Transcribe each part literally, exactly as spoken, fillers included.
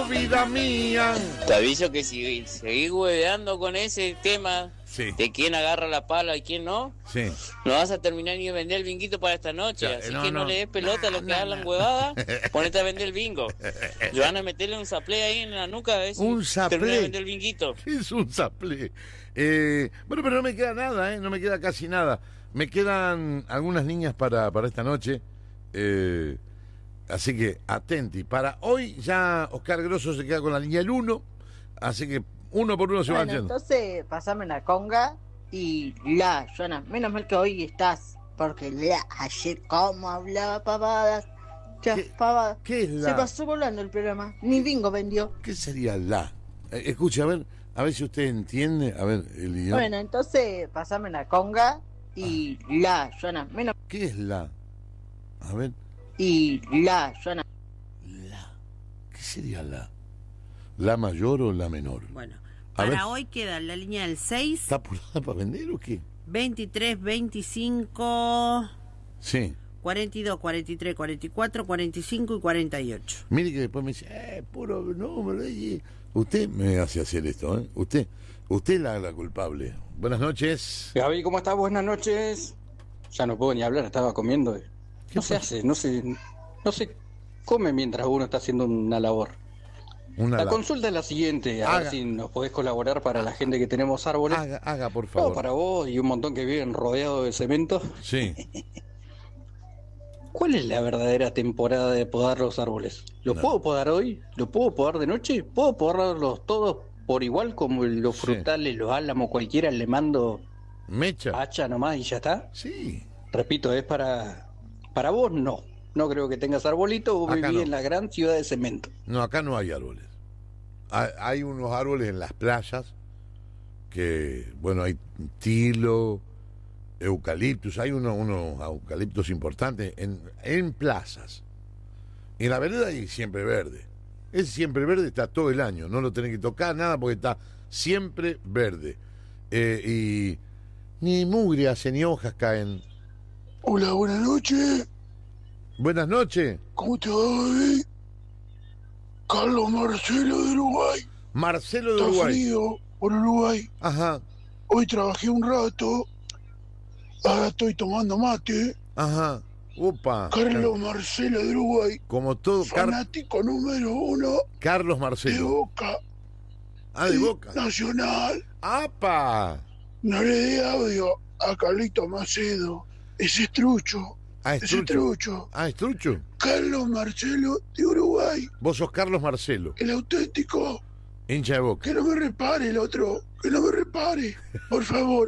quiero, vida mía. Te aviso que si seguís hueveando con ese tema sí. de quién agarra la pala y quién no, sí. no vas a terminar ni de vender el binguito para esta noche. Ya, así no, que no, no. le des pelota a los que nah, hablan nah. huevada, ponete a vender el bingo. Y van a meterle un saplé ahí en la nuca a ver si un saplé. termina de vender el binguito. ¿Qué es un saplé? Eh, bueno, pero no me queda nada, ¿eh? No me queda casi nada. Me quedan algunas niñas para, para esta noche. Eh, así que atenti. Para hoy ya Oscar Grosso se queda con la línea el uno. Así que uno por uno se bueno, van yendo. Entonces, pasame la conga y la, Joana. Menos mal que hoy estás. Porque la, ayer, ¿cómo hablaba pavadas? Ya, ¿Qué, pavadas. ¿Qué es la? Se pasó volando el programa. Ni bingo vendió. ¿Qué sería la? Eh, escuche, a ver, a ver si usted entiende. A ver, el idioma. Bueno, entonces, pasame la conga y ah. la, Joana. Menos... ¿Qué es la? A ver. Y la, Joana. La. ¿Qué sería la? ¿La mayor o la menor? Bueno, a para ver. hoy queda la línea del seis. ¿Está apurada para vender o qué? veintitrés, veinticinco... Sí. cuarenta y dos, cuarenta y tres, cuarenta y cuatro, cuarenta y cinco y cuarenta y ocho. Mire que después me dice, eh, puro número. Usted me hace hacer esto, ¿eh? Usted, usted es la, la culpable. Buenas noches. Gaby, ¿cómo estás? Buenas noches. Ya no puedo ni hablar, estaba comiendo. No se hace, no se, no se come mientras uno está haciendo una labor. Una la la... consulta es la siguiente, a haga. ver si nos podés colaborar para la gente que tenemos árboles. Haga, haga por favor. No, para vos y un montón que viven rodeados de cemento. Sí. ¿Cuál es la verdadera temporada de podar los árboles? ¿Los no. puedo podar hoy? ¿Los puedo podar de noche? ¿Puedo podarlos todos por igual como los frutales, sí. los álamos, cualquiera le mando mecha hacha nomás y ya está? Sí. Repito, es para para vos no. No creo que tengas arbolitos, vos vivís no. en la gran ciudad de cemento. No, acá no hay árboles. Hay, hay unos árboles en las playas que, bueno, hay tilo, eucaliptus, hay unos, unos eucaliptos importantes en, en plazas. En la vereda hay siempre verde. Ese siempre verde está todo el año, no lo tenés que tocar nada porque está siempre verde. Eh, y ni mugre hace ni hojas caen. Hola, buenas noches. Buenas noches. ¿Cómo te va, bebé? Carlos Marcelo de Uruguay. Marcelo de Está Uruguay. frío por Uruguay. Ajá. Hoy trabajé un rato. Ahora estoy tomando mate. Ajá. Opa. Carlos Marcelo de Uruguay. Como todo. Fanático Car... número uno. Carlos Marcelo. De Boca. Ah, de Boca. Nacional. ¡Apa! No le dé audio a Carlito Macedo. Ese es trucho. Ah, es Ese trucho. trucho. Ah, es trucho. Carlos Marcelo de Uruguay. Vos sos Carlos Marcelo. El auténtico. Hincha de Boca. Que no me repare el otro. Que no me repare. Por favor.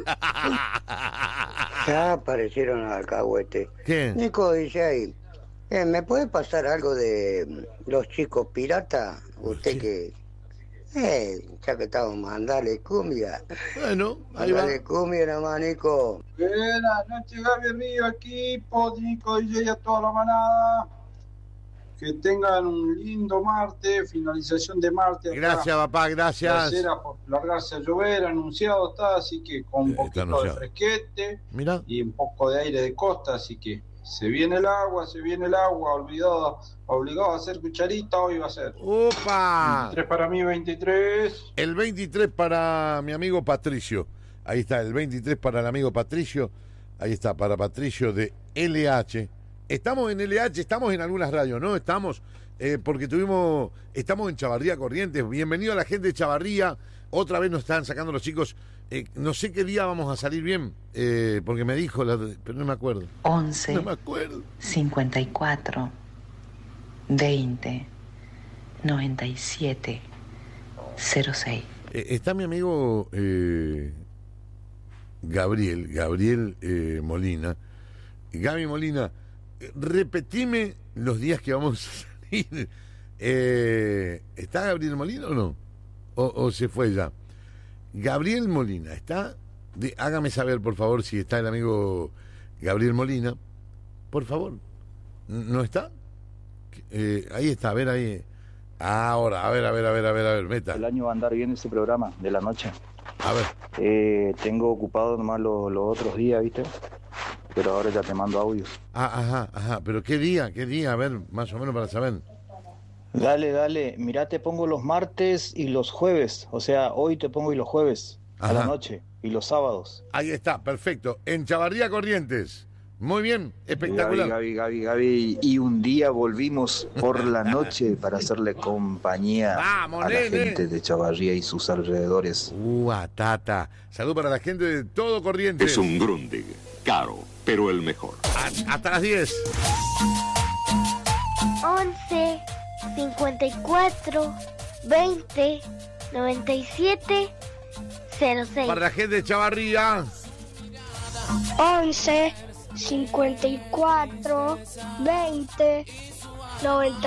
Ya aparecieron al alcahuete. ¿Qué? Nico D J, eh, ¿me puede pasar algo de los chicos piratas? Usted ¿qué? que... Eh, ya que estamos, mandale cumbia. Bueno, ahí mandale va. cumbia nomás, Nico. Buenas noches, Gaby Río, equipo, Nico D J y a toda la manada. Que tengan un lindo martes, finalización de martes. Gracias, acá. Papá, gracias. Tercera por largarse a llover, anunciado está, así que con un poquito de fresquete. Mirá. Y un poco de aire de costa, así que se viene el agua, se viene el agua, olvidado, obligado a hacer cucharita, hoy va a ser. ¡Opa! veintitrés para mí, veintitrés. El veintitrés para mi amigo Patricio. Ahí está, el veintitrés para el amigo Patricio. Ahí está, para Patricio de L H. Estamos en L H, estamos en algunas radios, ¿no? Estamos, eh, porque tuvimos, estamos en Chavarría Corrientes. Bienvenido a la gente de Chavarría. Otra vez nos están sacando los chicos. Eh, no sé qué día vamos a salir bien, eh, porque me dijo, la, pero no me acuerdo. once, no me acuerdo. cincuenta y cuatro, veinte, noventa y siete, cero seis. Eh, está mi amigo eh, Gabriel, Gabriel eh, Molina. Gaby Molina, repetime los días que vamos a salir. Eh, ¿Está Gabriel Molina o no? ¿O, o se fue ya? Gabriel Molina, ¿está? De, hágame saber, por favor, si está el amigo Gabriel Molina. Por favor. ¿No está? Eh, ahí está, a ver, ahí. Ahora, a ver, a ver, a ver, a ver, a ver, meta. El año va a andar bien ese programa de la noche. A ver. Eh, tengo ocupado nomás los, los otros días, ¿viste? Pero ahora ya te mando audios. Ah, ajá, ajá. ¿Pero qué día? ¿Qué día? A ver, más o menos para saber. Dale, dale, mirá, te pongo los martes y los jueves, o sea, hoy te pongo y los jueves, a la Ajá. noche, y los sábados. Ahí está, perfecto. En Chavarría Corrientes. Muy bien, espectacular. Gaby, Gaby, Gaby, Gaby, y un día volvimos por la noche para hacerle compañía Vamos, a la nene. gente de Chavarría y sus alrededores. Uh, tata. Salud para la gente de todo Corrientes. Es un Grundig, caro, pero el mejor. A- hasta las diez. once, cincuenta y cuatro, veinte, noventa y siete, cero seis. Para la gente de Chavarría. once, cincuenta y cuatro, veinte, noventa